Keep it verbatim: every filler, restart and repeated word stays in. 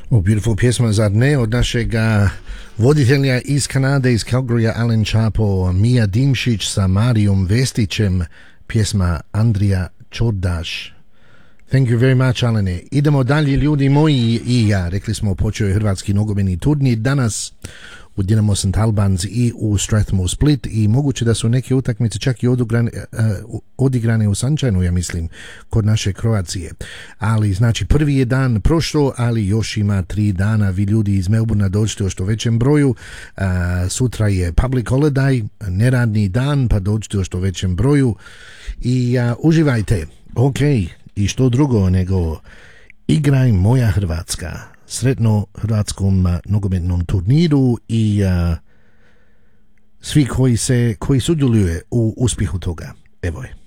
Oh, beautiful pjesma, zar ne, od našeg voditelja iz Kanade, iz Calgarya, Alan Chapo, Mija Dimšić sa Marijom Vestićem, pjesma Andrija Čordaš. Thank you very much, Alene. Idemo dalje, ljudi moji, i ja, rekli smo, počeo je hrvatski nogometni turnir danas u Dinamo Saint Albans i u Strathmore Split, i moguće da su neke utakmice čak i odigrane, uh, odigrane u Sunshine-u, ja mislim, kod naše Kroacije. Ali, znači, prvi je dan prošlo, ali još ima tri dana. Vi ljudi iz Melbourna dođite u što većem broju. Uh, sutra je public holiday, neradni dan, pa dođite u što većem broju i uh, uživajte. Ok, i što drugo nego igraj moja Hrvatska. Sretno hrvatskom uh, nogometnom turniru i uh, svi koji se koji sudjeluje u uspjehu toga. Evo je.